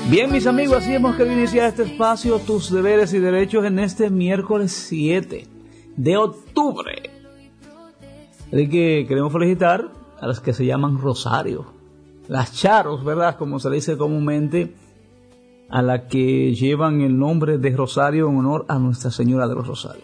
Bien, mis amigos, así hemos querido iniciar este espacio, tus deberes y derechos, en este miércoles 7 de octubre. Así que queremos felicitar a las que se llaman Rosario, las charos, ¿verdad? Como se le dice comúnmente, a las que llevan el nombre de Rosario en honor a Nuestra Señora de los Rosarios.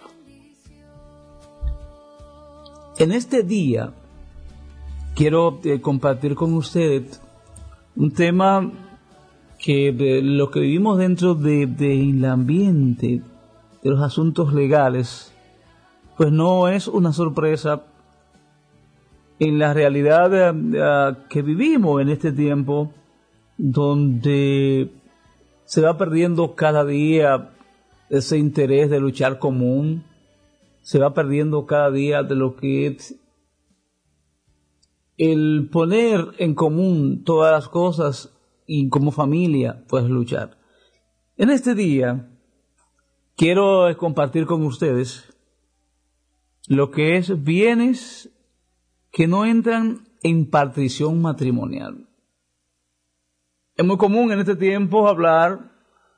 En este día quiero compartir con ustedes un tema que lo que vivimos dentro del ambiente de los asuntos legales, pues no es una sorpresa en la realidad que vivimos en este tiempo, donde se va perdiendo cada día ese interés de luchar común, se va perdiendo cada día de lo que es el poner en común todas las cosas y como familia, pues luchar. En este día quiero compartir con ustedes lo que es bienes que no entran en partición matrimonial. Es muy común en este tiempo hablar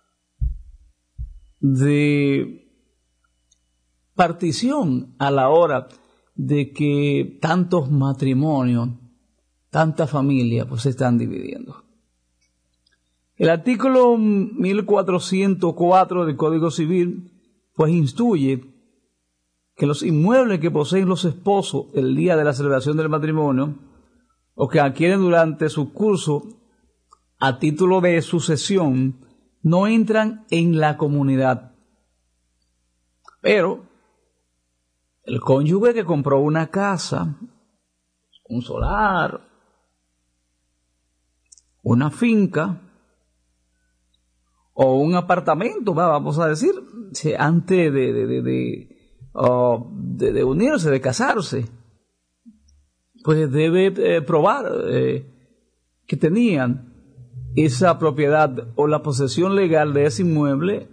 de partición a la hora de que tantos matrimonios, tantas familias, pues se están dividiendo. El artículo 1404 del Código Civil, pues instruye que los inmuebles que poseen los esposos el día de la celebración del matrimonio, o que adquieren durante su curso a título de sucesión, no entran en la comunidad. Pero el cónyuge que compró una casa, un solar, una finca o un apartamento, vamos a decir, antes de unirse, de casarse, pues debe probar que tenían esa propiedad o la posesión legal de ese inmueble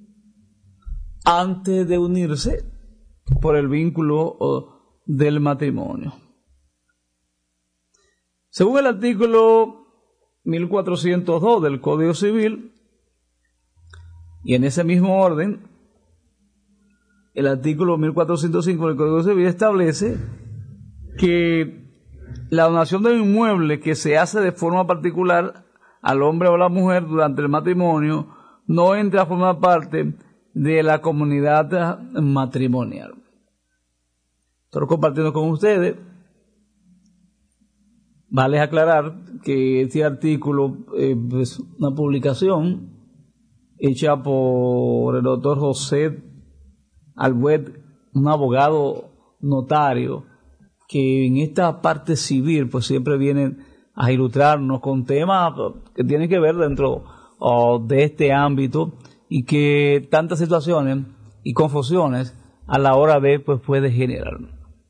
antes de unirse por el vínculo del matrimonio. Según el artículo 1402 del Código Civil, y en ese mismo orden, el artículo 1405 del Código Civil establece que la donación de un inmueble que se hace de forma particular al hombre o a la mujer durante el matrimonio no entra a formar parte de la comunidad matrimonial. Estoy compartiendo con ustedes. Vale aclarar que este artículo es una publicación hecha por el doctor José Albuet, un abogado notario que en esta parte civil pues siempre viene a ilustrarnos con temas que tienen que ver dentro de este ámbito y que tantas situaciones y confusiones a la hora de pues puede generar.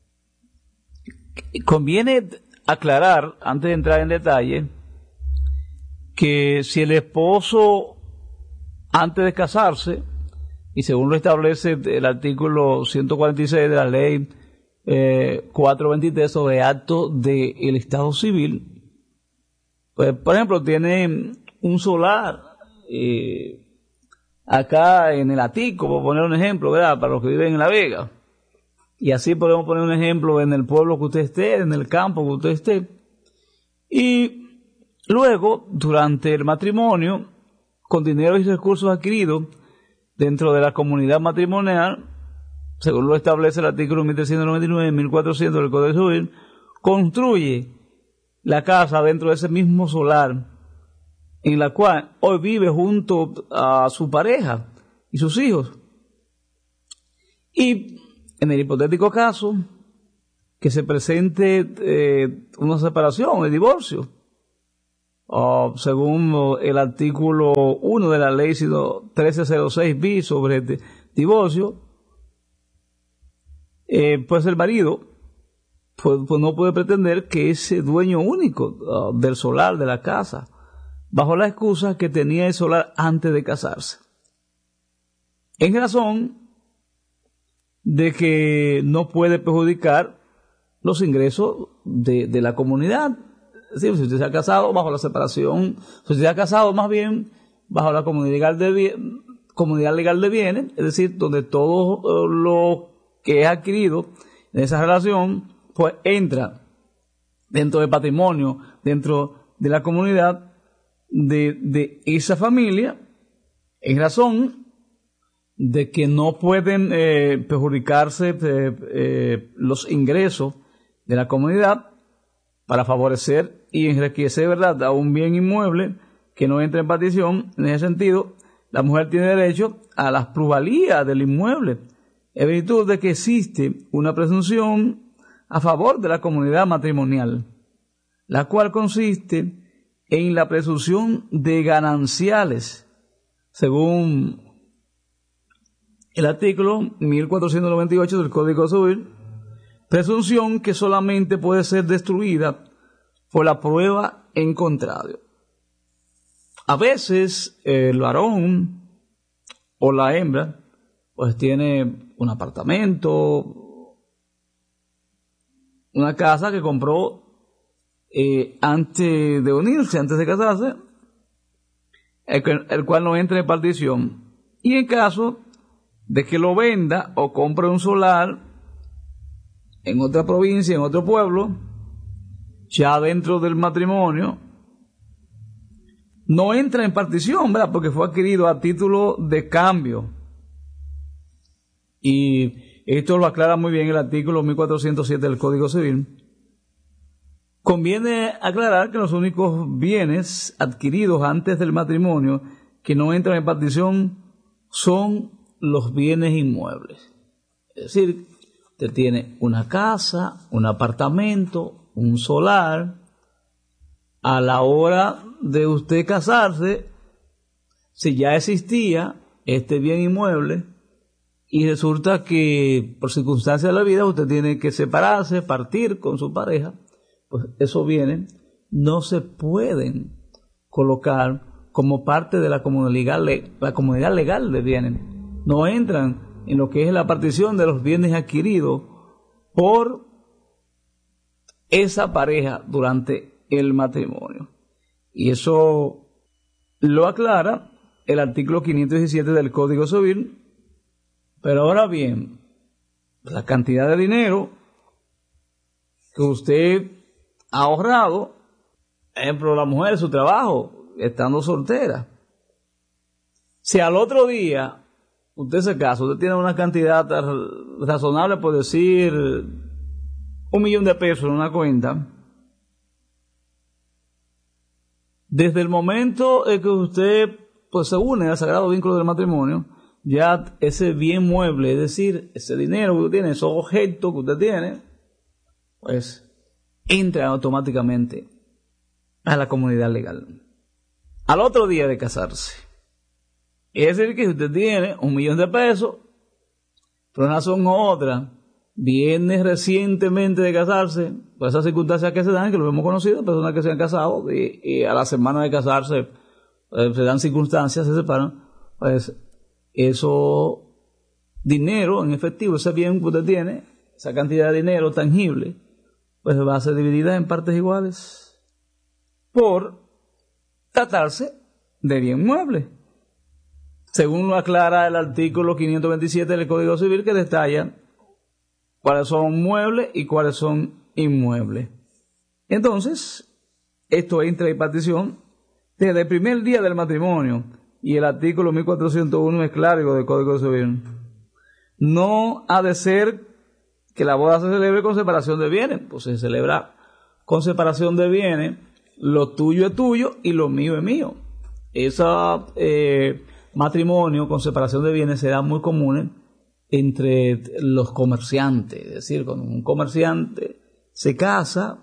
Conviene aclarar, antes de entrar en detalle, que si el esposo antes de casarse, y según lo establece el artículo 146 de la ley 423 sobre actos del Estado Civil, pues por ejemplo tiene un solar acá en el Atico, por poner un ejemplo, ¿verdad? Para los que viven en La Vega, y así podemos poner un ejemplo en el pueblo que usted esté, en el campo que usted esté, y luego durante el matrimonio, con dinero y recursos adquiridos dentro de la comunidad matrimonial, según lo establece el artículo 1399 y 1400 del Código Civil, construye la casa dentro de ese mismo solar en la cual hoy vive junto a su pareja y sus hijos. Y en el hipotético caso que se presente una separación, el divorcio, según el artículo 1 de la ley 1306 bis sobre divorcio, pues el marido pues no puede pretender que es dueño único del solar, de la casa, bajo la excusa que tenía el solar antes de casarse, en razón de que no puede perjudicar los ingresos de la comunidad. Sí, si usted se ha casado bajo la separación, si usted se ha casado más bien bajo la comunidad legal de bienes, es decir, donde todo lo que es adquirido en esa relación, pues entra dentro del patrimonio, dentro de la comunidad de esa familia, en razón de que no pueden perjudicarse los ingresos de la comunidad para favorecer y enriquecer, ¿verdad?, a un bien inmueble que no entra en partición. En ese sentido, la mujer tiene derecho a las plusvalías del inmueble, en virtud de que existe una presunción a favor de la comunidad matrimonial, la cual consiste en la presunción de gananciales, según el artículo 1498 del Código Civil, presunción que solamente puede ser destruida por la prueba en contrario. A veces el varón o la hembra pues tiene un apartamento, una casa que compró antes de unirse, antes de casarse, el cual no entra en partición. Y en caso de que lo venda o compre un solar en otra provincia, en otro pueblo, ya dentro del matrimonio, no entra en partición, ¿verdad?, porque fue adquirido a título de cambio. Y esto lo aclara muy bien el artículo 1407 del Código Civil. Conviene aclarar que los únicos bienes adquiridos antes del matrimonio que no entran en partición son los bienes inmuebles. Es decir, usted tiene una casa, un apartamento, un solar. A la hora de usted casarse, si ya existía este bien inmueble y resulta que por circunstancias de la vida usted tiene que separarse, partir con su pareja, pues esos bienes no se pueden colocar como parte de la comunidad legal de bienes. No entran en lo que es la partición de los bienes adquiridos por esa pareja durante el matrimonio. Y eso lo aclara el artículo 517 del Código Civil. Pero ahora bien, la cantidad de dinero que usted ha ahorrado, por ejemplo, la mujer, su trabajo, estando soltera, si al otro día usted se casa, usted tiene una cantidad razonable, por decir, 1,000,000 de pesos en una cuenta, desde el momento en que usted pues se une al sagrado vínculo del matrimonio, ya ese bien mueble, es decir, ese dinero que usted tiene, esos objetos que usted tiene, pues entra automáticamente a la comunidad legal al otro día de casarse. Es decir, que si usted tiene 1,000,000 de pesos, por una razón u otra, viene recientemente de casarse, por esas circunstancias que se dan, que lo hemos conocido, personas que se han casado y a la semana de casarse se dan circunstancias, se separan, pues eso dinero en efectivo, ese bien que usted tiene, esa cantidad de dinero tangible, pues va a ser dividida en partes iguales por tratarse de bien mueble, según lo aclara el artículo 527 del Código Civil, que detalla cuáles son muebles y cuáles son inmuebles. Entonces, esto entra en partición desde el primer día del matrimonio, y el artículo 1401 es claro del Código Civil. No ha de ser que la boda se celebre con separación de bienes, pues se celebra con separación de bienes, lo tuyo es tuyo y lo mío es mío. Ese matrimonio con separación de bienes será muy común entre los comerciantes, es decir, cuando un comerciante se casa,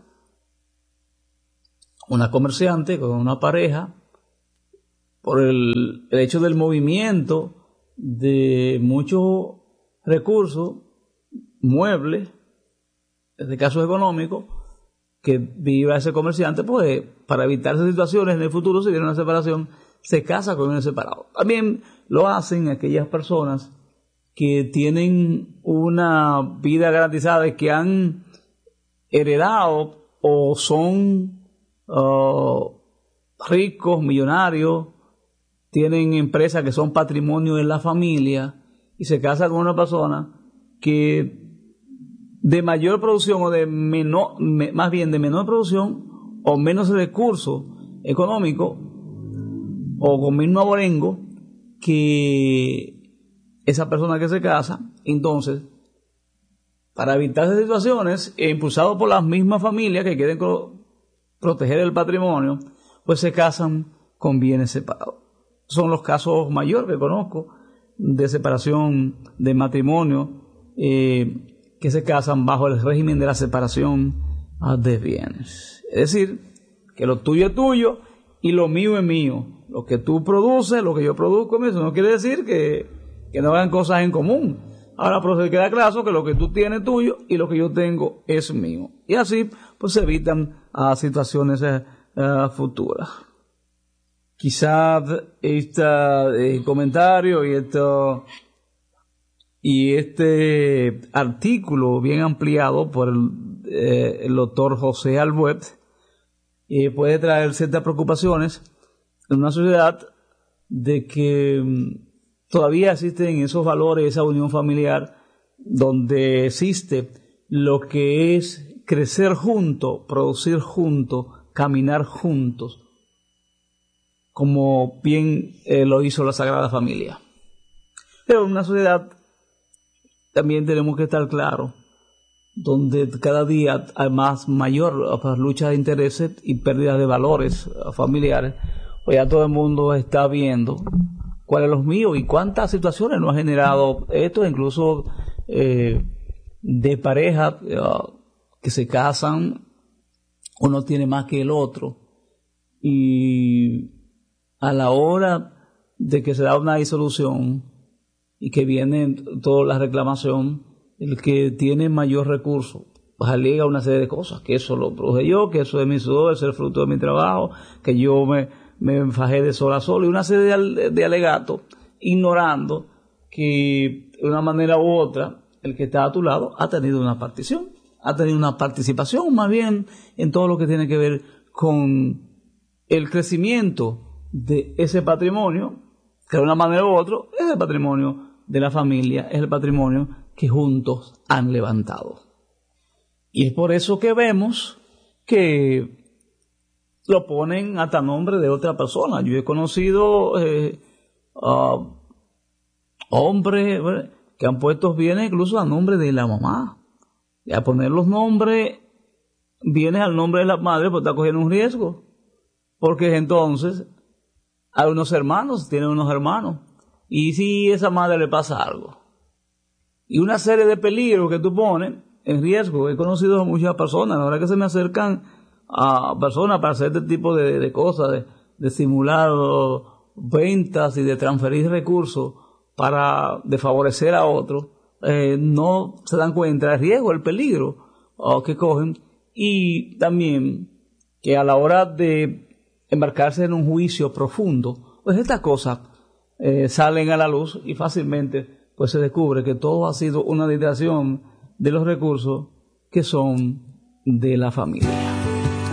una comerciante con una pareja, por el hecho del movimiento de muchos recursos, muebles, en este caso económico, que viva ese comerciante, pues para evitar esas situaciones en el futuro, si viene una separación, se casa con un separado. También lo hacen aquellas personas que tienen una vida garantizada y que han heredado o son ricos, millonarios, tienen empresas que son patrimonio de la familia y se casan con una persona que de mayor producción o de menor, más bien de menor producción o menos recursos económicos o con mismo abolengo que esa persona que se casa. Entonces, para evitar esas situaciones, impulsados por las mismas familias que quieren proteger el patrimonio, pues se casan con bienes separados. Son los casos mayores que conozco de separación de matrimonio que se casan bajo el régimen de la separación de bienes. Es decir, que lo tuyo es tuyo y lo mío es mío. Lo que tú produces, lo que yo produzco, eso no quiere decir que no hagan cosas en común. Ahora, pero se queda claro que lo que tú tienes es tuyo y lo que yo tengo es mío. Y así, pues se evitan situaciones futuras. Quizás este comentario y este artículo bien ampliado por el doctor José Albuet puede traer ciertas preocupaciones en una sociedad de que todavía existen esos valores, esa unión familiar, donde existe lo que es crecer juntos, producir juntos, caminar juntos, como bien lo hizo la Sagrada Familia. Pero en una sociedad también tenemos que estar claros, donde cada día hay mayor lucha de intereses y pérdida de valores familiares, pues ya todo el mundo está viendo cuáles son los míos y cuántas situaciones nos ha generado esto, incluso de parejas que se casan, uno tiene más que el otro, y a la hora de que se da una disolución y que viene toda la reclamación, el que tiene mayor recurso pues alega una serie de cosas, que eso lo produje yo, que eso es mi sudor, es el fruto de mi trabajo, que yo me fajé de sol a sol, y una serie de alegatos, ignorando que de una manera u otra el que está a tu lado ha tenido una participación más bien en todo lo que tiene que ver con el crecimiento de ese patrimonio, que de una manera u otra es el patrimonio de la familia, es el patrimonio que juntos han levantado. Y es por eso que vemos que lo ponen hasta nombre de otra persona. Yo he conocido hombres que han puesto bienes incluso a nombre de la mamá. Y a poner los nombres, bienes al nombre de la madre, pues está cogiendo un riesgo. Porque entonces hay unos hermanos, tienen unos hermanos. Y si a esa madre le pasa algo. Y una serie de peligros que tú pones en riesgo. He conocido a muchas personas, la verdad que se me acercan a personas para hacer este tipo de cosas, de simular ventas y de transferir recursos de favorecer a otros. No se dan cuenta del riesgo, el peligro que cogen, y también que a la hora de embarcarse en un juicio profundo, pues estas cosas salen a la luz y fácilmente pues se descubre que todo ha sido una distracción de los recursos que son de la familia.